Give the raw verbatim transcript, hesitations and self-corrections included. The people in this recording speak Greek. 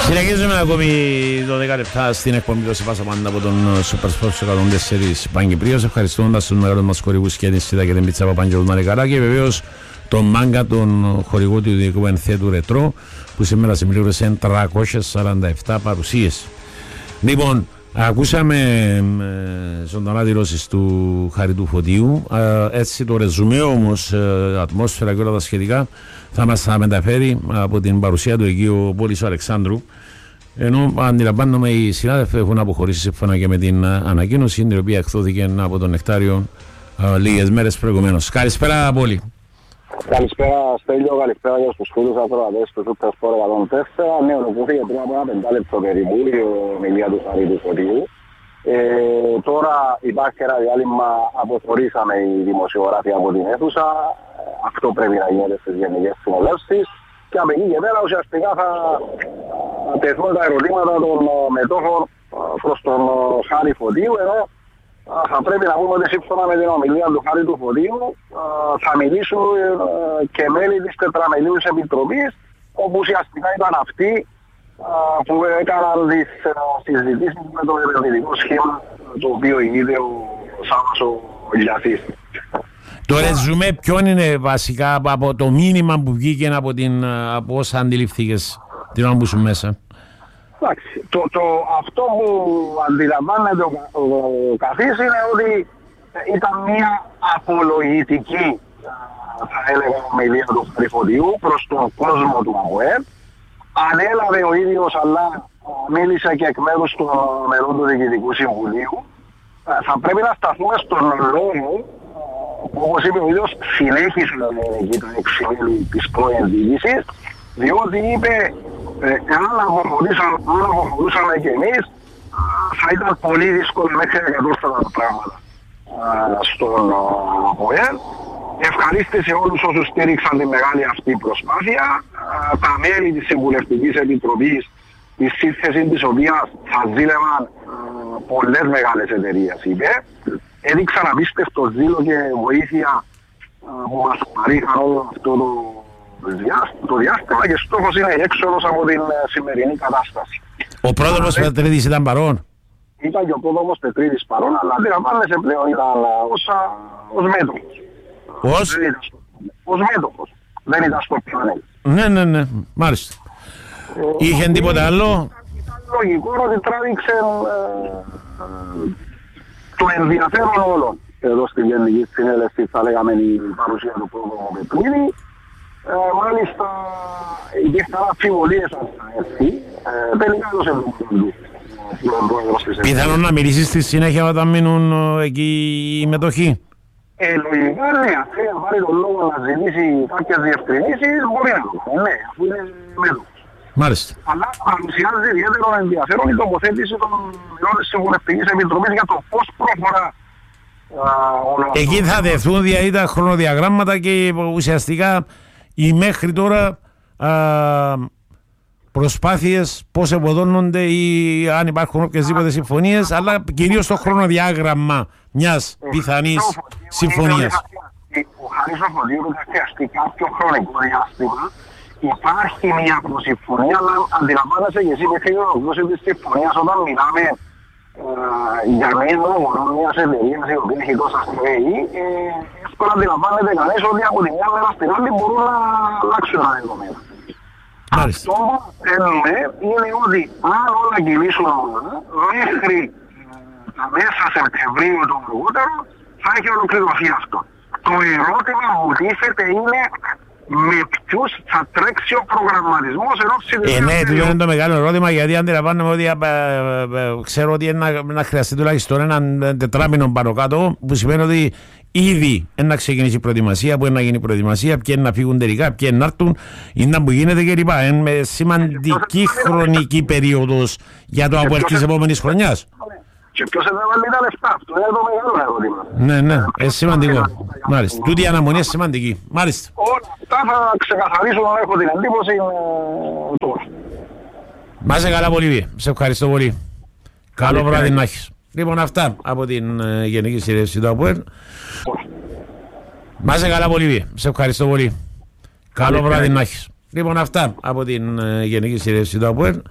Συνεχίζουμε ακόμη δώδεκα λεπτά στην εκπομπή του Πάσα Πάντα από τον Super Sports εκατόν τέσσερα Παγκυπρίος, ευχαριστώντας τους μεγάλους μας χορηγούς και την Σίδα και την Πίτσα Παπαγγελού Μαρικαρά και βεβαίως τον Μάγκα, τον χορηγό του ειδικού ενθέτου Ρετρό, που σήμερα συμπλήρωσε τριακόσιες σαράντα επτά παρουσίες. Λοιπόν, ακούσαμε ε, ζωντανά δηλώσεις του Χαριτού Φωτίου. Ε, έτσι το ρεζουμέ όμως, ε, ατμόσφαιρα και όλα τα σχετικά θα μας τα μεταφέρει από την παρουσία του εκεί ο Πόλης Αλεξάνδρου. Ενώ αντιλαμβάνομαι οι συνάδελφοι έχουν αποχωρήσει σύμφωνα και με την ανακοίνωση την οποία εκδόθηκε από τον Νεκτάριο ε, λίγες μέρες προηγουμένως. Καλησπέρα Πόλη. Καλησπέρα Στέλιο, καλησπέρα για τους φίλους ακροατές του Super Sport εκατόν τέσσερα. Ναι, ολοκληρώθηκε πριν από ένα πεντάλεπτο περίπου η ομιλία του Χαρίτου Φωτίου. Ε, τώρα υπάρχει ένα διάλειμμα, αποχωρήσαμε οι δημοσιογράφοι από την αίθουσα. Αυτό πρέπει να γίνεται στις γενικές συνελεύσεις. Και από εκεί και πέρα ουσιαστικά θα τεθούν τα ερωτήματα των μετόχων προς τον Χάρη Φωτίου, ενώ θα πρέπει να πούμε ότι σύμφωνα με την ομιλία του Χάρη του Φωτίου θα μιλήσουν και μέλη της τετραμελίους επιτροπής, όπου ουσιαστικά ήταν αυτοί που έκαναν τις συζητήσεις με το επενδυτικό σχήμα το οποίο ηγείται ο Σάββας ο Ηλιαθής. Το ρεζουμέ ποιον είναι βασικά από το μήνυμα που βγήκε από, την, από όσα αντιληφθήκες την ώρα που σου μέσα? Εντάξει, το, το, αυτό που αντιλαμβάνεται ο, ο, ο καθής είναι ότι ήταν μια απολογητική, θα έλεγα, ομιλία του Χαριφωτιού προς τον κόσμο του ΑΟΕ. Ανέλαβε ο ίδιος, αλλά μίλησε και εκ μέρους των μελών του Διοικητικού Συμβουλίου. Θα πρέπει να σταθούμε στον λόγο, όπως είπε ο ίδιος, συνέχισε να είναι εκεί τα έξι μέλη της πρώην διοίκησης, διότι είπε, εάν αποχωρούσαμε κι εμείς, θα ήταν πολύ δύσκολο μέχρι να κατόρθωνα τα πράγματα στον ΑΟΕ. Ευχαρίστησε όλους όσους στήριξαν τη μεγάλη αυτή προσπάθεια. Τα μέλη της Συμβουλευτικής Επιτροπής, η σύνθεση της οποίας θα ζήλευαν πολλές μεγάλες εταιρείες, είπε. Έδειξαν απίστευτο ζήλο και βοήθεια που μας παρήχαν όλο αυτό το, το διάστημα και στόχος είναι η έξοδος από την σημερινή κατάσταση. Ο πρόδρομος Πετρίδης ήταν παρόν? Ήταν και ο πρόδρομος Πετρίδης παρόν, αλλά αντιλαμβάνεσαι πλέον ήταν ως, ως μέτωπος. Ως? Ως μέτωπος. Δεν ήταν στο πιάνελ. Ναι, ναι, ναι. Μάλιστα. Ε, Είχε τίποτα άλλο? Ήταν λογικό ότι τράβηξε ε, ε, το ενδιαφέρον όλων. Εδώ στην Γενική Συνέλευση θα λέγαμε η παρουσία του πρόδρομου Πετρίδη. Ε, μάλιστα υπήρχαν αμφιβολίες έτσι. Ε, τελικά έδωσε το πρόεδρο. Πιθανόν να μιλήσεις στη συνέχεια όταν μείνουν εκεί οι μετοχοί? Ε, λογικά ναι, αφού να πάρει τον λόγο να ζητήσει κάποιες διευκρινήσεις, μπορεί να το κάνει, ναι, αφού είναι μέτοχος. Μάλιστα. Αλλά παρουσιάζει ιδιαίτερο ενδιαφέρον η τοποθέτηση των μελών της Συμβουλευτικής Επιτροπής για το πώς προχωρά. Εκεί θα δεθούν δηλαδή τα χρονοδιαγράμματα και ουσιαστικά οι μέχρι τώρα α, προσπάθειες πώς ευωδώνονται ή αν υπάρχουν οποιασδήποτε συμφωνίες, αλλά κυρίως το χρονοδιάγραμμα μιας πιθανής συμφωνίας. Ο Χαρίς ο Φωτίου θα χρειαστεί κάποιο χρονικό διάστημα. Υπάρχει μια προσυμφωνία, αλλά αντιλαμβάνεσαι και εσύ μέχρι την ολοκλήρωση της συμφωνίας όταν μιλάμε για μία νόμο μιας εταιρείας η οποία έχει τόσα στρέη, εύκολα αντιλαμβάνεται κανείς ότι από τη μια μέρα στην άλλη μπορούν να αλλάξουν τα δεδομένα. Αυτό που θέλουμε είναι ότι αν όλα κυλήσουν μέχρι τα μέσα Σεπτεμβρίου το αργότερο θα έχει ολοκληρωθεί αυτό. Το ερώτημα που τίθεται είναι με ποιους θα τρέξει ο προγραμματισμός ενώ ε, ναι, τούτο είναι το μεγάλο ερώτημα, γιατί αντιλαμβάνομαι ότι ε, ε, ξέρω ότι να, να χρειαστεί τουλάχιστον έναν τετράμινο πάνω κάτω, που σημαίνει ότι ήδη να ξεκινήσει η προετοιμασία, που είναι να γίνει η προετοιμασία, ποιοι είναι να φύγουν τελικά, ποιοι είναι να έρθουν, είναι να που γίνεται κλπ. Είναι σημαντική χρονική περίοδος για το από αρχής επόμενης χρονιάς. Και ποιος έβαλε τα λεφτά, αυτό είναι το μεγάλο ερώτημα. Ναι, ναι, είναι σημαντικό. Μάλιστα. Τούτη η αναμονή είναι σημαντική. Μάλιστα. Όλα αυτά θα ξεκαθαρίσουν, αν έχω την εντύπωση, τώρα. Μ' είσαι καλά πολύ, σε ευχαριστώ πολύ. Καλό βράδυ να έχεις. Λοιπόν, αυτά από την uh, Γενική Συνέλευση του ΑΠΟΕΛ. Μ' είσαι καλά πολύ, σε ευχαριστώ πολύ. Καλό βράδυ να έχεις. Λοιπόν, αυτά από την uh, Γενική Συνέλευση του ΑΠΟΕΛ.